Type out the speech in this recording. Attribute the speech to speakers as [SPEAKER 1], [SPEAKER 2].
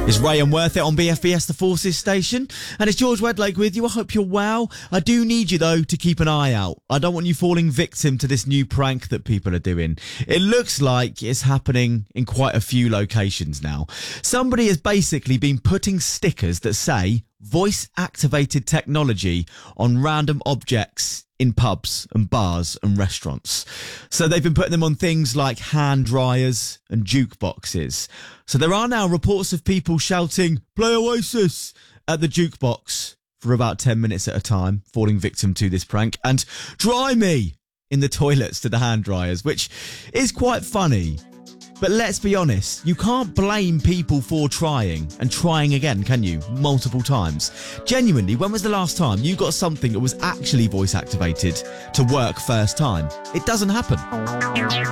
[SPEAKER 1] It's Ray and Worth It on BFBS The Forces station. And it's George Wedlake with you. I hope you're well. I do need you, though, to keep an eye out. I don't want you falling victim to this new prank that people are doing. It looks like it's happening in quite a few locations now. Somebody has basically been putting stickers that say voice-activated technology on random objects in pubs and bars and restaurants. So they've been putting them on things like hand dryers and jukeboxes. So there are now reports of people shouting, "Play Oasis," at the jukebox for about 10 minutes at a time, falling victim to this prank, and "Dry me" in the toilets to the hand dryers, which is quite funny. But let's be honest, you can't blame people for trying and trying again, can you? Multiple times. Genuinely, when was the last time you got something that was actually voice activated to work first time? It doesn't happen.